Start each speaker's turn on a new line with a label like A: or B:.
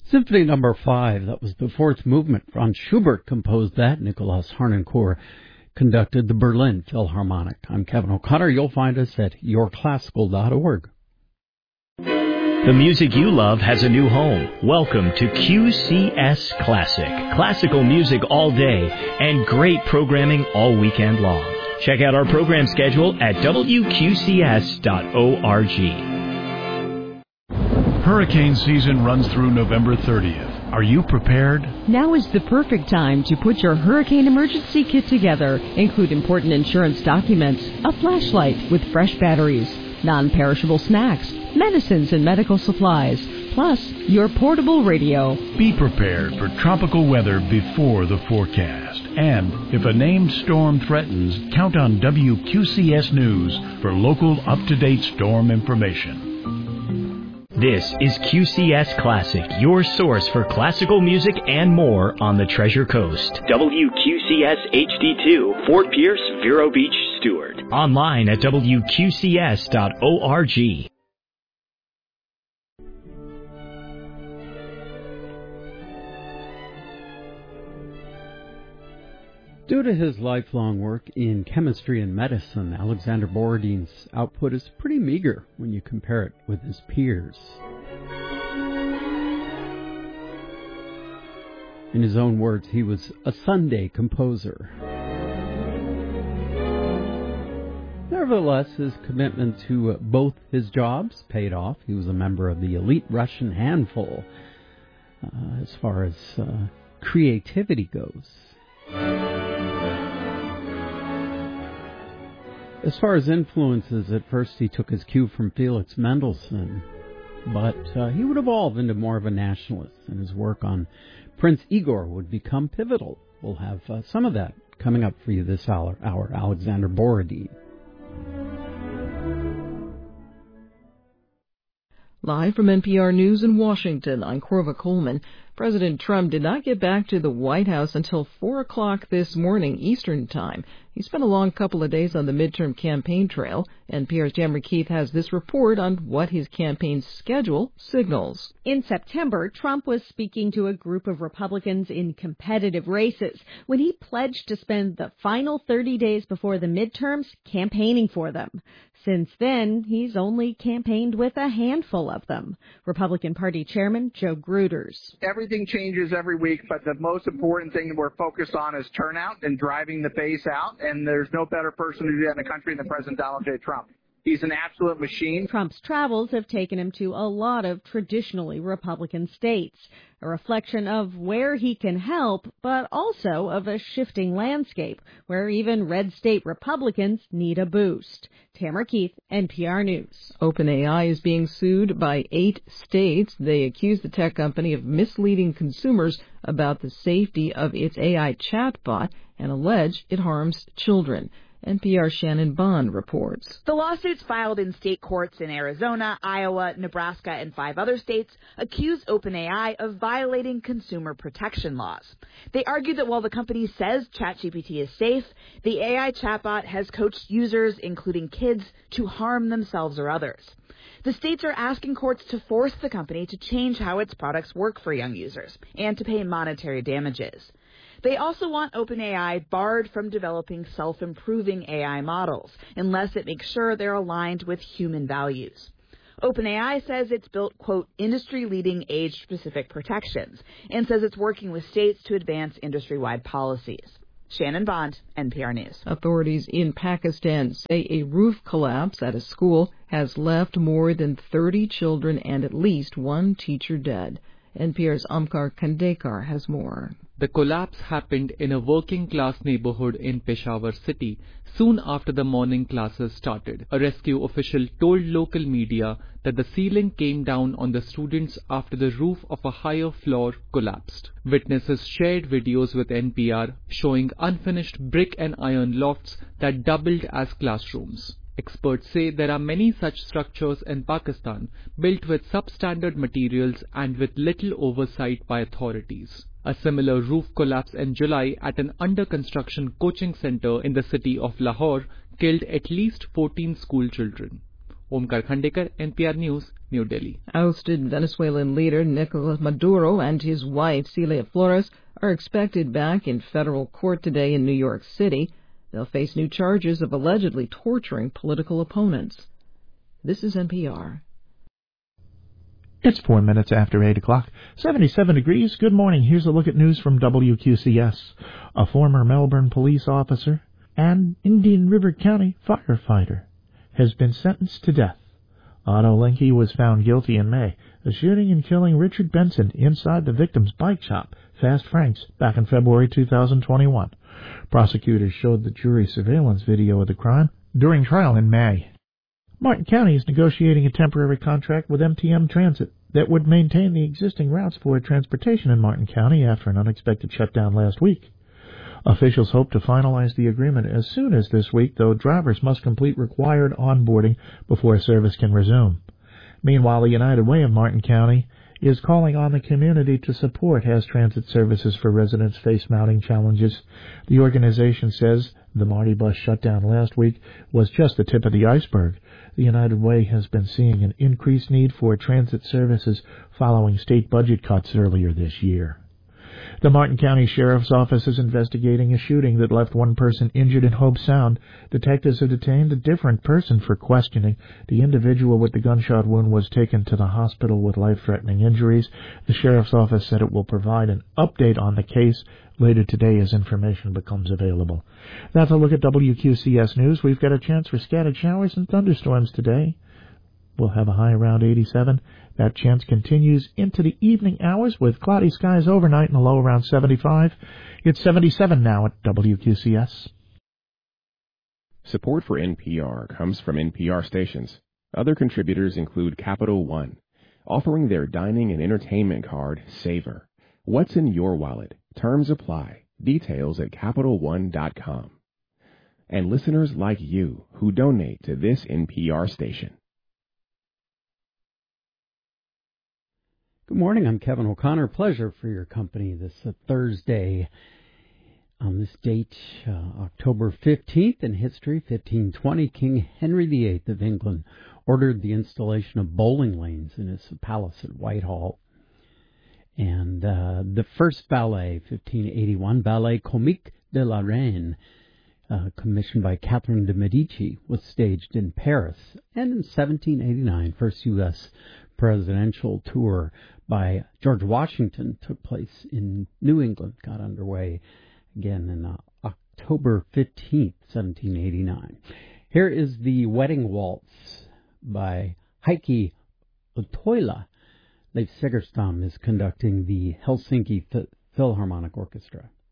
A: Symphony Number 5, that was the fourth movement. Franz Schubert composed that. Nicholas Harnoncourt conducted the Berlin Philharmonic. I'm Kevin O'Connor. You'll find us at yourclassical.org.
B: The music you love has a new home. Welcome to QCS Classic. Classical music all day and great programming all weekend long. Check out our program schedule at WQCS.org.
C: Hurricane season runs through November 30th. Are you prepared?
D: Now is the perfect time to put your hurricane emergency kit together. Include important insurance documents, a flashlight with fresh batteries, non-perishable snacks, medicines and medical supplies, plus your portable radio.
C: Be prepared for tropical weather before the forecast. And if a named storm threatens, count on WQCS News for local up-to-date storm information.
B: This is QCS Classic, your source for classical music and more on the Treasure Coast. WQCS HD2, Fort Pierce, Vero Beach, Stewart. Online at WQCS.org.
A: Due to his lifelong work in chemistry and medicine, Alexander Borodin's output is pretty meager when you compare it with his peers. In his own words, he was a Sunday composer. Nevertheless, his commitment to both his jobs paid off. He was a member of the elite Russian handful as far as creativity goes. As far as influences, at first he took his cue from Felix Mendelssohn, but he would evolve into more of a nationalist, and his work on Prince Igor would become pivotal. We'll have some of that coming up for you this hour, Alexander Borodin.
D: Live from NPR News in Washington, I'm Corva Coleman. President Trump did not get back to the White House until 4 o'clock this morning Eastern Time. He spent a long couple of days on the midterm campaign trail. NPR's Tamara Keith has this report on what his campaign schedule signals.
E: In September, Trump was speaking to a group of Republicans in competitive races when he pledged to spend the final 30 days before the midterms campaigning for them. Since then, he's only campaigned with a handful of them. Republican Party Chairman Joe Gruters.
F: Everything changes every week, but the most important thing that we're focused on is turnout and driving the base out, and there's no better person to do that in the country than President Donald J. Trump. He's an absolute machine.
E: Trump's travels have taken him to a lot of traditionally Republican states, a reflection of where he can help, but also of a shifting landscape where even red state Republicans need a boost. Tamara Keith, NPR News.
D: OpenAI is being sued by 8 states. They accuse the tech company of misleading consumers about the safety of its AI chatbot and allege it harms children. NPR's Shannon Bond reports.
G: The lawsuits filed in state courts in Arizona, Iowa, Nebraska, and 5 other states accuse OpenAI of violating consumer protection laws. They argue that while the company says ChatGPT is safe, the AI chatbot has coached users, including kids, to harm themselves or others. The states are asking courts to force the company to change how its products work for young users and to pay monetary damages. They also want OpenAI barred from developing self-improving AI models unless it makes sure they're aligned with human values. OpenAI says it's built, quote, industry-leading age-specific protections and says it's working with states to advance industry-wide policies. Shannon Bond, NPR News.
D: Authorities in Pakistan say a roof collapse at a school has left more than 30 children and at least 1 teacher dead. NPR's Amkar Kandekar has more.
H: The collapse happened in a working-class neighborhood in Peshawar city soon after the morning classes started. A rescue official told local media that the ceiling came down on the students after the roof of a higher floor collapsed. Witnesses shared videos with NPR showing unfinished brick and iron lofts that doubled as classrooms. Experts say there are many such structures in Pakistan built with substandard materials and with little oversight by authorities. A similar roof collapse in July at an under-construction coaching center in the city of Lahore killed at least 14 school children. Omkar Khandekar, NPR News, New Delhi.
D: Ousted Venezuelan leader Nicolas Maduro and his wife Celia Flores are expected back in federal court today in New York City. They'll face new charges of allegedly torturing political opponents. This is NPR.
I: It's 4 minutes after 8 o'clock, 77 degrees. Good morning. Here's a look at news from WQCS. A former Melbourne police officer and Indian River County firefighter has been sentenced to death. Otto Linke was found guilty in May of shooting and killing Richard Benson inside the victim's bike shop, Fast Frank's, back in February 2021. Prosecutors showed the jury surveillance video of the crime during trial in May. Martin County is negotiating a temporary contract with MTM Transit that would maintain the existing routes for transportation in Martin County after an unexpected shutdown last week. Officials hope to finalize the agreement as soon as this week, though drivers must complete required onboarding before service can resume. Meanwhile, the United Way of Martin County is calling on the community to support as transit services for residents face mounting challenges. The organization says the Marty bus shutdown last week was just the tip of the iceberg. The United Way has been seeing an increased need for transit services following state budget cuts earlier this year. The Martin County Sheriff's Office is investigating a shooting that left one person injured in Hobe Sound. Detectives have detained a different person for questioning. The individual with the gunshot wound was taken to the hospital with life-threatening injuries. The Sheriff's Office said it will provide an update on the case later today as information becomes available. That's a look at WQCS News. We've got a chance for scattered showers and thunderstorms today. We'll have a high around 87. That chance continues into the evening hours with cloudy skies overnight and a low around 75. It's 77 now at WQCS.
J: Support for NPR comes from NPR stations. Other contributors include Capital One, offering their dining and entertainment card, Savor. What's in your wallet? Terms apply. Details at CapitalOne.com. And listeners like you who donate to this NPR station.
A: Good morning, I'm Kevin O'Connor. Pleasure for your company this Thursday. On this date, October 15th in history, 1520, King Henry VIII of England ordered the installation of bowling lanes in his palace at Whitehall. And the first ballet, 1581, Ballet Comique de la Reine, commissioned by Catherine de Medici, was staged in Paris. And in 1789, first U.S. presidential tour by George Washington took place in New England, got underway again in October 15th, 1789. Here is the Wedding Waltz by Heikki Latoila. Leif Segerstam is conducting the Helsinki Philharmonic Orchestra.